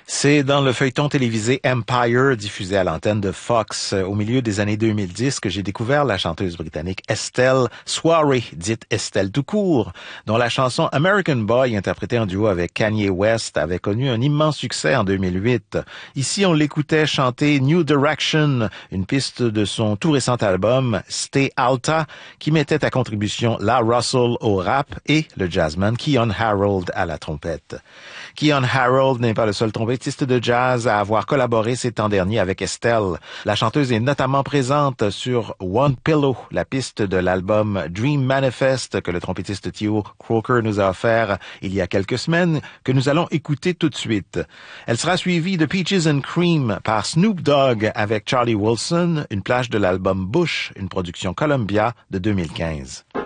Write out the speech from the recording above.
C'est dans le feuilleton télévisé Empire, diffusé à l'antenne de Fox au milieu des années 2010, que j'ai découvert la chanteuse britannique Estelle Soirée, dite Estelle tout court, dont la chanson American Boy, interprétée en duo avec Kanye West, avait connu un immense succès en 2008. Ici, on l'écoutait chanter New Direction, une piste de son tout récent album Stay Alta, qui mettait à contribution La Russell au rap et le jazzman Keyon Harold à la trompette. Keyon Harold n'est pas le seul trompettiste de jazz à avoir collaboré ces temps derniers avec Estelle. La chanteuse est notamment présente sur One Pillow, la piste de l'album Dream Manifest que le trompettiste Theo Croker nous a offert il y a quelques semaines, que nous allons écouter tout de suite. Elle sera suivie de Peaches and Cream par Snoop Dogg avec Charlie Wilson, une plage de l'album Bush, une production Columbia de 2015.